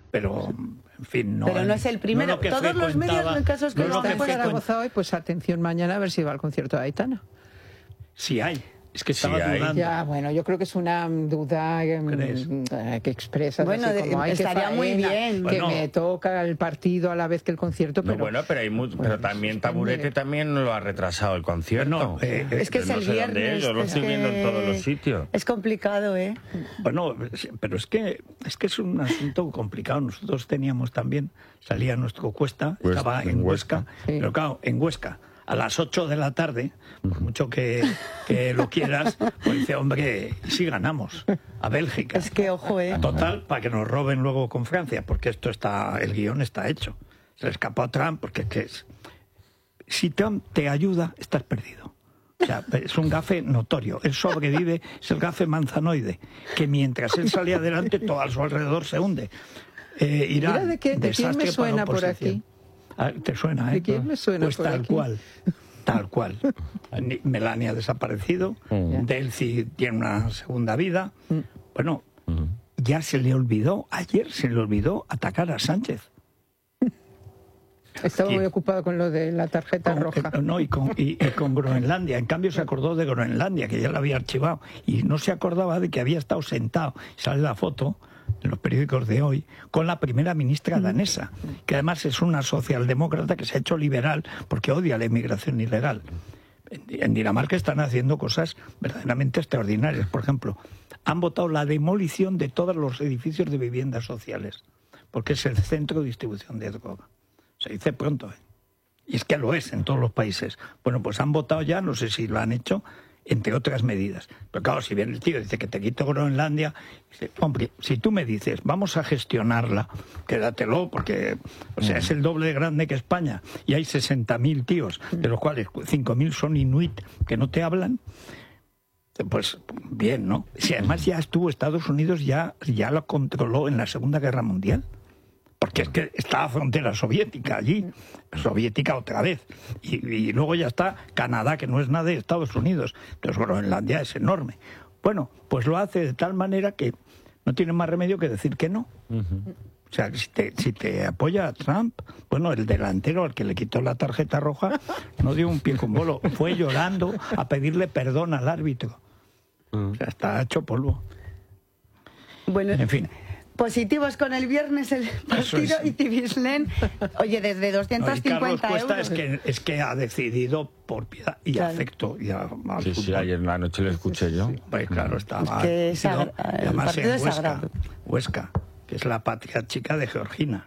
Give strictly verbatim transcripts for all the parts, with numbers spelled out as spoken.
pero en fin, no. Pero no es el primero. No Todos los medios, en casos que no lo lo están que fuera. Zaragoza hoy, pues atención mañana a ver si va al concierto de Aitana. Sí hay. Es que estaba Sí hay. dudando. Ya, bueno, yo creo que es una duda eh, que expresa Bueno, así de- como hay que estaría faena, muy bien. que Bueno. me toca el partido a la vez que el concierto, No, pero bueno, pero, hay mu- pero Bueno, también suspende. Taburete también lo ha retrasado el concierto. No, eh, eh, Es que es no el sé dónde viernes. es, yo lo es estoy viendo en que todos los sitios. Es complicado, ¿eh? Bueno, pero es que es que es un asunto complicado. Nosotros teníamos también, salía nuestro Cuesta, Huesca, estaba en en Huesca, Huesca. Sí. pero claro, en Huesca, a las ocho de la tarde, por mucho que, que lo quieras, pues dice, hombre, sí ganamos a Bélgica. Es que, ojo, ¿eh? Total, para que nos roben luego con Francia, porque esto está, el guión está hecho. Se le escapó a Trump, porque ¿qué es? Si Trump te ayuda, estás perdido. O sea, es un gafe notorio. Él sobrevive, es el gafe manzanoide, que mientras él sale adelante, todo a su alrededor se hunde. Eh, Irán, Mira, ¿de qué- de quién me desastre para la suena por oposición. aquí? Ah, ¿te suena, eh? ¿De quién me suena Pues por tal aquí? cual, tal cual. Ni- Melania ha desaparecido, Mm. Delcy tiene una segunda vida. Mm. Bueno, ya se le olvidó, ayer se le olvidó atacar a Sánchez. estaba Y- muy ocupado con lo de la tarjeta Con- roja. eh, no, y, con, y- y con Groenlandia. En cambio se acordó de Groenlandia, que ya la había archivado. Y no se acordaba de que había estado sentado, sale la foto en los periódicos de hoy, con la primera ministra danesa, que además es una socialdemócrata que se ha hecho liberal porque odia la inmigración ilegal. En, en Dinamarca están haciendo cosas verdaderamente extraordinarias. Por ejemplo, han votado la demolición de todos los edificios de viviendas sociales, porque es el centro de distribución de droga. Se dice pronto, ¿eh? Y es que lo es en todos los países. Bueno, pues han votado ya, no sé si lo han hecho, entre otras medidas. Pero claro, si viene el tío y dice que te quito Groenlandia, dice, hombre, si tú me dices, vamos a gestionarla, quédatelo, porque o sea, es el doble de grande que España, y hay sesenta mil tíos, de los cuales cinco mil son inuit, que no te hablan, pues bien, ¿no? Si además ya estuvo Estados Unidos, ya, ya lo controló en la Segunda Guerra Mundial. Porque es que está la frontera soviética allí, soviética otra vez. Y, y luego ya está Canadá, que no es nada de Estados Unidos. Entonces Groenlandia es enorme. Bueno, pues lo hace de tal manera que no tiene más remedio que decir que no. O sea, si te, si te apoya a Trump, bueno, el delantero al que le quitó la tarjeta roja no dio un pie con bolo, fue llorando a pedirle perdón al árbitro. O sea, está hecho polvo. Bueno, En fin. positivos con el viernes el partido es. y Tibislen. Oye, desde No, doscientos y Carlos cincuenta Cuesta euros. es que, es que ha decidido por piedad y Claro. afecto y a, al Sí, sí, fútbol. ayer en la noche lo escuché yo. Pues claro, estaba... que es agra- y el además partido en es Huesca, sagrado. Huesca, que es la patria chica de Georgina.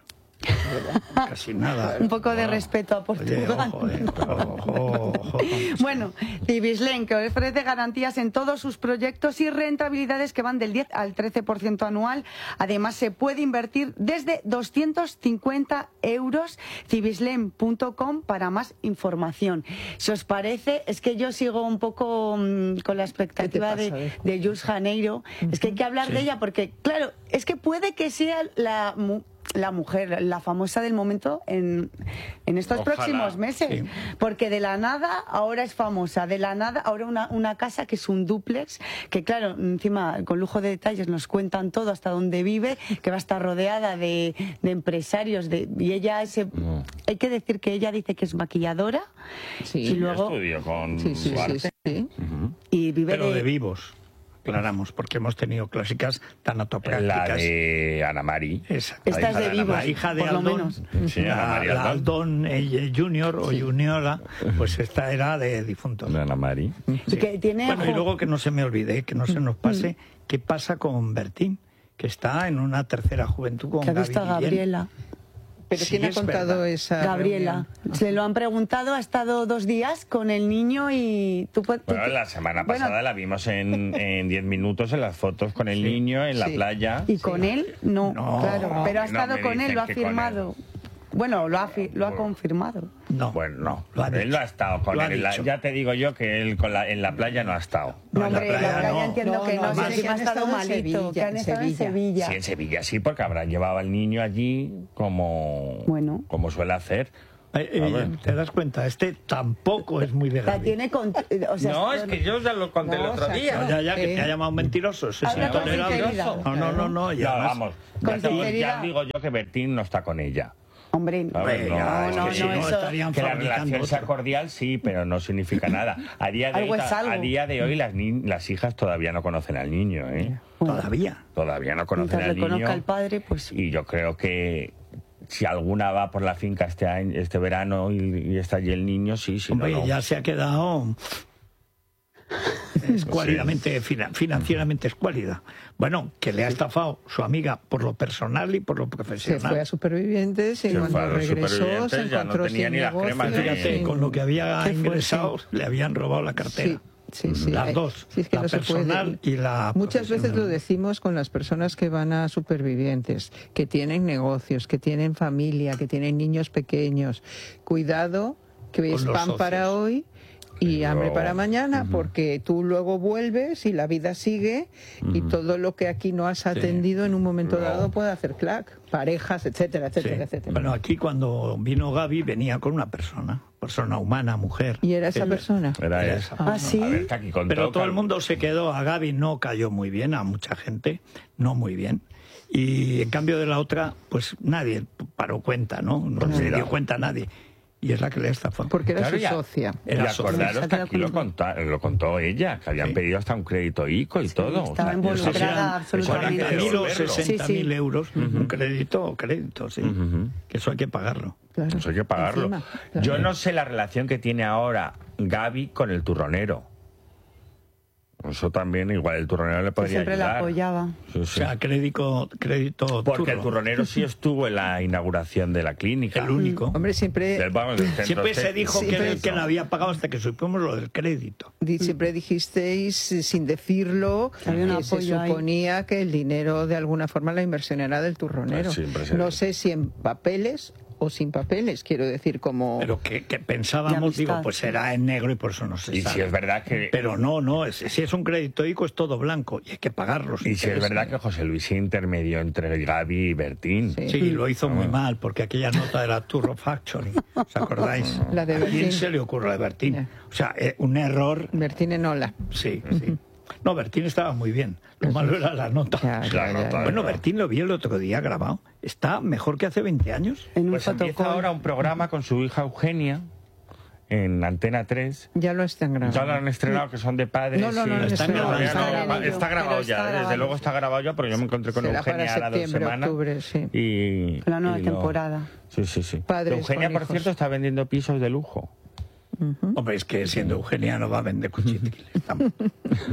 Casi nada. Un poco de Bueno, respeto a oye, Portugal. ojo, eh, ojo, ojo. Bueno, Tibislen, que ofrece garantías en todos sus proyectos y rentabilidades que van del diez al trece por ciento anual. Además, se puede invertir desde doscientos cincuenta euros. Tibislen punto com para más información. Si os parece, es que yo sigo un poco mmm, con la expectativa ¿Qué te de, pasa, de Jules Janeiro. Es que hay que hablar Sí. de ella porque, claro, es que puede que sea la... mu- la mujer, la famosa del momento en, en estos Ojalá, próximos meses. sí. Porque de la nada ahora es famosa, de la nada ahora una, una casa que es un dúplex, que claro, encima con lujo de detalles nos cuentan todo hasta dónde vive, que va a estar rodeada de, de empresarios, de, y ella ese, No. hay que decir que ella dice que es maquilladora Sí. y luego Estudio con Sí, sí, sí, Duarte. sí. y vive Pero de, de vivos, aclaramos, porque hemos tenido clásicas La tanatoprácticas. de Ana Mari. Esa. Esta es de Ana vivos, La hija de por lo Aldón, menos. Sí, Ana la, María la Aldón. Aldón eh, Junior o Juniora, pues esta era de difuntos. De Ana Mari. y que tiene Bueno, y ojo, luego que no se me olvide, que no se nos pase, ¿qué pasa con Bertín? Que está en una tercera juventud con que ha Gaby visto a Guillén. Gabriela. Pero Sí, ¿quién ha es contado verdad. esa Gabriela, reunión? se lo han preguntado, ha estado dos días con el niño y tú puedes... Bueno, la semana pasada la vimos en en diez minutos en las fotos con el niño en la Sí. playa. Y con él, no, No, claro, pero ha no estado me con él, dicen lo ha que con firmado. Bueno, lo ha, fi- lo ha Bueno. confirmado. No. Bueno, no. Lo ha él dicho. no ha estado con Lo ha él. en la- dicho. ya te digo yo que él con la, en la playa no ha estado. No, No, en la hombre, la playa playa no. entiendo No, que no, no, más sé si que ha han estado estado en malito, Sevilla, que han en estado en Sevilla. Sevilla. Sí, en Sevilla sí, porque habrán llevado al niño allí como, Bueno. como suele hacer. Eh, eh, ¿Te das cuenta? Este tampoco es muy de La Gaby. tiene con, o sea, No, es que yo ya lo conté No, el otro o sea, día. No, ya, ya, que te ha llamado mentiroso, eso es Habla con intolerable. sinceridad. No, no, no, no, ya No, más. vamos, Con ya, digo- sinceridad. ya digo yo que Bertín no está con ella. hombre, A ver, Hombre, ya, es no, que no, si no, eso- estarían Que la fabricando relación sea otro. cordial, sí, pero no significa nada. A día de hoy, Algo es ta- algo. a día de hoy las, ni- las hijas todavía no conocen al niño, ¿eh? Todavía. Todavía no conocen mientras al niño. reconozca al padre, pues... Y yo creo que si alguna va por la finca este año, este verano y, y está allí el niño, sí, sí. Hombre, no, no. ya se ha quedado escuálidamente, fina- financieramente escuálida. Bueno, que le ha estafado su amiga por lo personal y por lo Se profesional. fue a Supervivientes y Se fue cuando a los regresó Supervivientes, se ya no encontró tenía sin ni las negocio. cremas de- Fíjate, sin- con lo que había Qué fuerte. ingresado, le habían robado la cartera. Sí, sí, sí. Las Hay- dos, sí, es que la no se puede. personal y la Muchas veces profesional. lo decimos con las personas que van a Supervivientes, que tienen negocios, que tienen familia, que tienen niños pequeños. Cuidado, que Con es los pan socios. para hoy y Y hambre luego, para mañana, ujú. porque tú luego vuelves y la vida sigue y todo lo que aquí no has atendido en un momento Luego. dado puede hacer clac. Parejas, etcétera, Sí. etcétera, etcétera. Bueno, aquí cuando vino Gaby venía con una persona, persona humana, mujer. ¿Y era esa Él- persona? Era Era esa. esa. ¿Ah, sí? A ver, que aquí contó, Pero todo el Carlos. mundo se quedó, a Gaby no cayó muy bien, a mucha gente no muy bien. Y en cambio de la otra, pues nadie paró cuenta, ¿no? No se Mira. dio cuenta nadie. Y es la que le estafó. Porque era Claro, su ya. socia. Y Era socia. acordaros que aquí lo, contó, lo contó ella, que habían Sí. pedido hasta un crédito ICO y todo. estaba O sea, involucrada Esos eran- absolutamente. eran mil o Devolverlo. sesenta Sí, mil sí. euros, un crédito, crédito, sí. Ujú. Que eso hay que pagarlo. Claro. Pues hay que pagarlo. Encima, claro. Yo no sé la relación que tiene ahora Gaby con el turronero. Eso también, igual el turronero le Que podría siempre la ayudar. apoyaba. Sí, O sí. sea, crédito, crédito Porque el turro. turronero sí estuvo en la inauguración de la clínica. El único. Hombre, siempre, Del, vamos, del centro Siempre se estético. dijo que Siempre era el que eso. la había pagado hasta que supimos lo del crédito. di- siempre dijisteis, eh, sin decirlo, Había un que se apoyo ahí. suponía que el dinero, de alguna forma, la inversión era del turronero. Pues siempre se no dice. sé si en papeles o sin papeles, quiero decir, como... Pero que, que De pensábamos, amistad, digo, pues sí. será en negro y por eso no se Y sabe. si es verdad que... Pero no, no, es- si es un crédito ICO es todo blanco y hay que pagarlo. Y si es verdad que José Luis se intermedió entre Gaby y Bertín. Sí. Sí, lo hizo muy mal, porque aquella nota de la Turro Factory, ¿os acordáis? La de ¿A quién Bertín. se le ocurre a Bertín? Ya. O sea, eh, un error, Bertín Enola. sí, sí. No, Bertín estaba muy bien, lo malo era la nota. Ya, ya, La ya, nota. ya. Bueno, Bertín lo vi el otro día grabado, está mejor que hace veinte años. En un Pues empieza fotocall. ahora un programa con su hija Eugenia en Antena tres. Ya lo están grabando. Ya lo han estrenado, que son de padres. No, no, no, y- no, están no, grabando. Todavía no, Están en graba- ello, está grabado pero ya, está desde grabado. luego está grabado ya, pero yo me encontré con Será Eugenia para ahora dos septiembre, semanas. octubre, sí. Y, La nueva y lo- temporada. Sí, sí, sí. Padres Eugenia, con por hijos. cierto, está vendiendo pisos de lujo. Hombre, es que siendo Eugenia no va a vender cuchitriles. tampoco.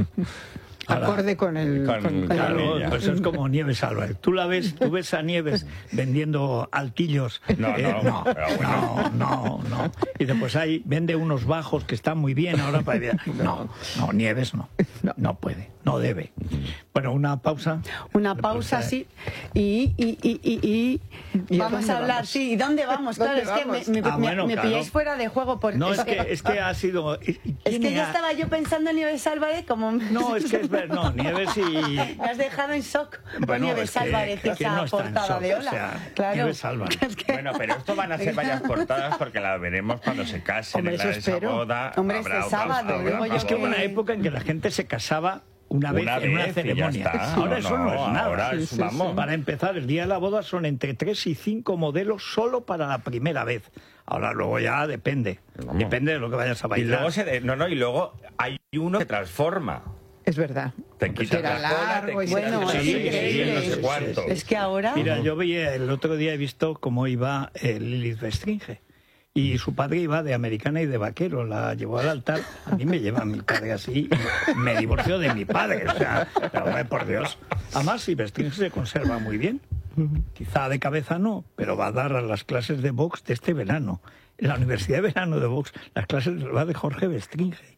Ahora, Acorde con el... Con- con- con- Claro, ella. pues es como Nieves Álvarez. Tú la ves, tú ves a Nieves vendiendo altillos. No, eh, no, no, pero bueno. no, no, no. Y después ahí vende unos bajos que están muy bien ahora para no, no, Nieves no, no puede, no debe. Bueno, una pausa. Una pausa, sí. Y, y, y, y, y ¿Y a vamos dónde a hablar, vamos? sí. ¿Y dónde vamos? Claro, ¿Dónde es que vamos? me, me, Ah, me- bueno, me claro. pilláis fuera de juego. Porque No, es que, es que ha sido. es ¿quién que ya ha- estaba yo pensando en Nieves Álvarez como... No, es que es ver, no, Nieves y. Me has dejado en shock con Bueno, Nieves es que- Álvarez, que esa no está en portada shock, de o Hola. sea, claro. Nieves Álvarez. Es que- Bueno, pero esto van a ser varias portadas porque la veremos cuando se casen Hombre, en la eso esa espero. boda. Hombre, Habrá este otra- sábado, habrá digo yo otra Es que hubo boda. una época en que la gente se casaba una vez Una en una vez y ya ceremonia. está. Ahora No, eso no, no, es nada. ahora es- vamos. Para empezar, el día de la boda son entre tres y cinco modelos solo para la primera vez. Ahora luego ya depende. Vamos. Depende de lo que vayas a Y bailar. luego se de- no, no, y luego hay uno que transforma. Es verdad. Te quitas Era la cola, largo te y quitas Bueno, el es sí, increíble. no sé cuánto. Es que ahora... Mira, yo vi el otro día he visto cómo iba eh, Lilith Bestringe. Y su padre iba de americana y de vaquero, la llevó al altar. A mí me lleva mi padre así, y me divorció de mi padre, o sea, pero, hombre, por Dios. Además, si Bestringe se conserva muy bien, quizá de cabeza no, pero va a dar a las clases de box de este verano. En la Universidad de Verano de Box, las clases las va de Jorge Bestringe.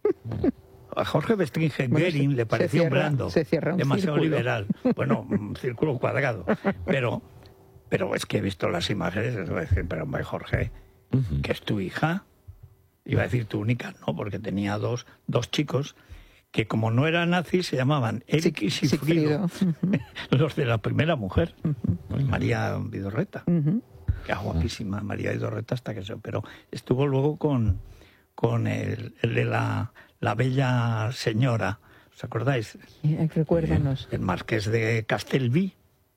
A Jorge Bestringe Bueno, Goering se- le se pareció cierra- blando, se cierra un demasiado círculo. liberal. Bueno, un círculo cuadrado, pero... Pero es que he visto las imágenes, es decir, pero hombre, Jorge, que es tu hija, iba a decir tu única, no, porque tenía dos, dos chicos que como no eran nazis se llamaban Eric y Sigfrido, Sigfrido. los de la primera mujer, María Vidorreta. Era guapísima María Idorreta hasta que se operó. Estuvo luego con, con el, el de la, la bella señora, ¿os acordáis? Eh, Recuérdanos. El marqués de Castelví.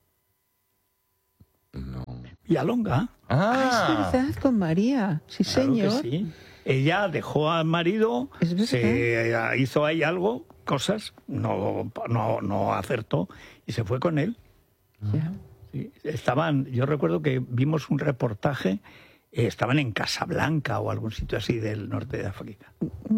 No. Villalonga. Ah, es verdad, con María. Sí, Claro señor. que sí. Ella dejó al marido, Es verdad. se hizo ahí algo, cosas, no, no, no acertó y se fue con él. Ya. Sí, estaban, yo recuerdo que vimos un reportaje, eh, estaban en Casablanca o algún sitio así del norte de África.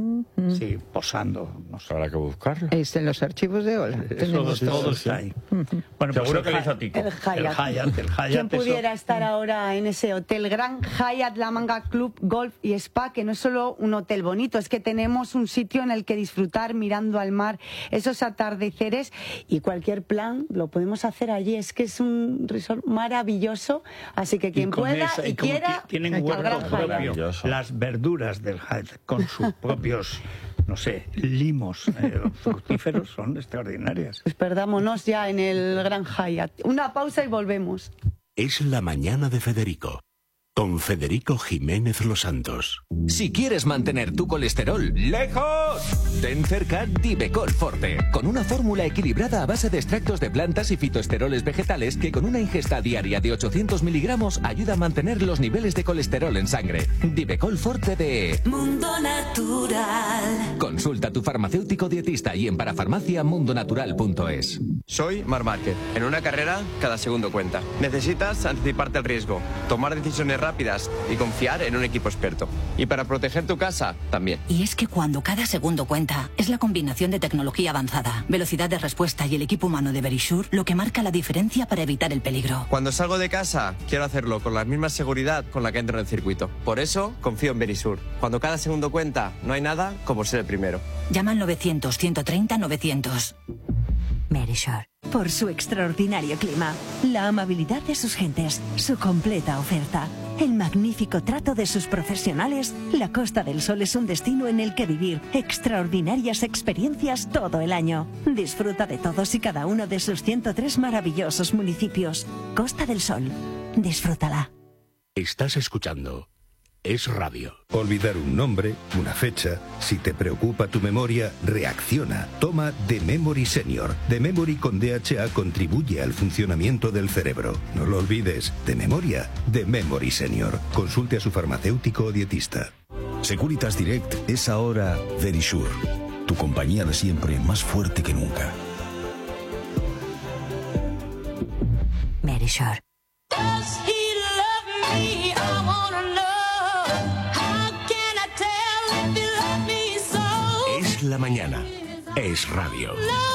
Sí, posando, no sé. Habrá que buscarlo. Está en los archivos de Ola. Eso Tenemos todo todo. está ahí. Bueno, Seguro pues que le el hizo Hy- tico. El El Hyatt. Hyatt, el Hyatt. ¿Quién eso- pudiera estar ahora en ese hotel Gran Hyatt La Manga Club Golf y Spa, que no es solo un hotel bonito, es que tenemos un sitio en el que disfrutar mirando al mar, esos atardeceres, y cualquier plan lo podemos hacer allí. Es que es un resort maravilloso, así que quien con pueda esa- y como quiera, ti- tienen al huerto Gran Hyatt. propio, Maravilloso. las verduras del Hyatt con sus propios, no sé, limos eh, fructíferos son extraordinarias. Pues perdámonos ya en el Gran Hyatt. Una pausa y volvemos. Es la mañana de Federico, con Federico Jiménez Los Santos. Si quieres mantener tu colesterol ¡lejos! ten cerca Divecol Forte, con una fórmula equilibrada a base de extractos de plantas y fitoesteroles vegetales que con una ingesta diaria de ochocientos miligramos ayuda a mantener los niveles de colesterol en sangre. Divecol Forte de Mundo Natural. Consulta a tu farmacéutico dietista y en parafarmacia mundonatural punto es. Soy Marc Márquez. En una carrera, cada segundo cuenta. Necesitas anticiparte al riesgo, tomar decisiones rápidas y confiar en un equipo experto. Y para proteger tu casa, también. Y es que cuando cada segundo cuenta, es la combinación de tecnología avanzada, velocidad de respuesta y el equipo humano de Verisure lo que marca la diferencia para evitar el peligro. Cuando salgo de casa, quiero hacerlo con la misma seguridad con la que entro en el circuito. Por eso, confío en Verisure. Cuando cada segundo cuenta, no hay nada como ser el primero. Llama al novecientos, ciento treinta, novecientos. Verisure. Por su extraordinario clima, la amabilidad de sus gentes, su completa oferta, el magnífico trato de sus profesionales, la Costa del Sol es un destino en el que vivir extraordinarias experiencias todo el año. Disfruta de todos y cada uno de sus ciento tres maravillosos municipios. Costa del Sol. Disfrútala. Estás escuchando Es Radio. Olvidar un nombre, una fecha. Si te preocupa tu memoria, reacciona. Toma The Memory Senior. The Memory con D H A contribuye al funcionamiento del cerebro. No lo olvides. De memoria, The Memory Senior. Consulte a su farmacéutico o dietista. Securitas Direct es ahora Verisure. Tu compañía de siempre más fuerte que nunca. Verisure. Es la mañana. Es Radio.